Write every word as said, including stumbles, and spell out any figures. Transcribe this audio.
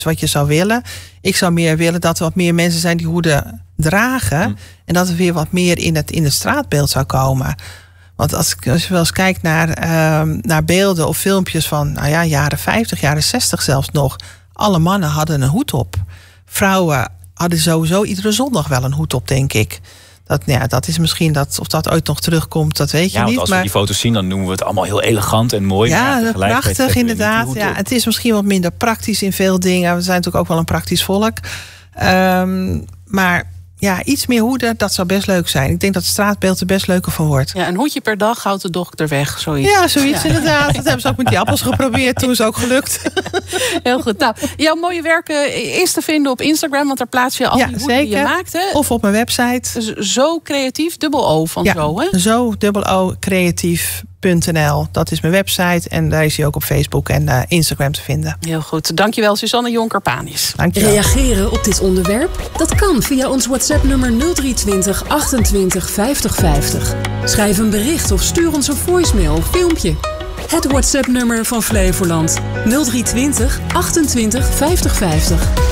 wat je zou willen. Ik zou meer willen dat er wat meer mensen zijn die hoeden dragen. Mm. En dat er weer wat meer in het, in het straatbeeld zou komen. Want als, als je wel eens kijkt naar, uh, naar beelden of filmpjes van nou ja, jaren vijftig, jaren zestig zelfs nog. Alle mannen hadden een hoed op. Vrouwen hadden sowieso iedere zondag wel een hoed op, denk ik. Dat, ja, dat is misschien dat, of dat ooit nog terugkomt, dat weet je ja, niet. Als maar we die foto's zien, dan noemen we het allemaal heel elegant en mooi. Ja, maar prachtig inderdaad. Ja, het is misschien wat minder praktisch in veel dingen. We zijn natuurlijk ook wel een praktisch volk. Um, maar ja, iets meer hoeden, dat zou best leuk zijn. Ik denk dat het straatbeeld er best leuker van wordt. Ja, een hoedje per dag houdt de dokter weg, zoiets. Ja, zoiets ja. inderdaad. Dat hebben ze ook met die appels geprobeerd. Toen is het ook gelukt. Heel goed. Nou, jouw mooie werken is te vinden op Instagram, want daar plaats je al ja, die hoeden zeker. die je maakt. Hè? Of op mijn website. Dus zo creatief, dubbel O van ja, zo, hè? Zo, dubbel O, creatief punt n l. Dat is mijn website en daar is hij ook op Facebook en uh, Instagram te vinden. Heel goed. Dankjewel, Suzanne Jonker-Panis. Dankjewel. Reageren op dit onderwerp? Dat kan via ons WhatsApp-nummer nul drie twintig achtentwintig vijftig vijftig. Schrijf een bericht of stuur ons een voicemail of filmpje. Het WhatsApp-nummer van Flevoland nul drie twintig achtentwintig vijftig vijftig.